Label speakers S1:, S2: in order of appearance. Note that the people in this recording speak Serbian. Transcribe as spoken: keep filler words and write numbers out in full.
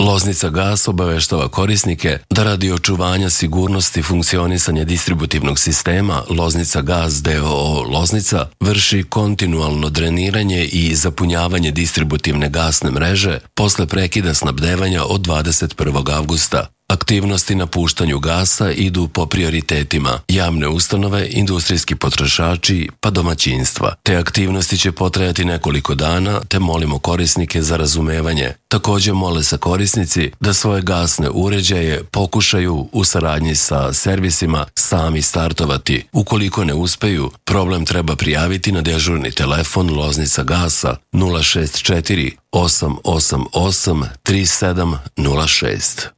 S1: Loznica gas obaveštava korisnike da radi očuvanja sigurnosti funkcionisanja distributivnog sistema Loznica gas d o o Loznica vrši kontinualno dreniranje i zapunjavanje distributivne gasne mreže posle prekida snabdevanja od dvadeset prvog avgusta. Aktivnosti na puštanju gasa idu po prioritetima javne ustanove, industrijski potrošači pa domaćinstva. Te aktivnosti će potrajati nekoliko dana, te molimo korisnike za razumevanje. Također mole se korisnici da svoje gasne uređaje pokušaju u saradnji sa servisima sami startovati. Ukoliko ne uspeju, problem treba prijaviti na dežurni telefon Loznica gasa nula šest četiri osam osam osam tri sedam nula šest.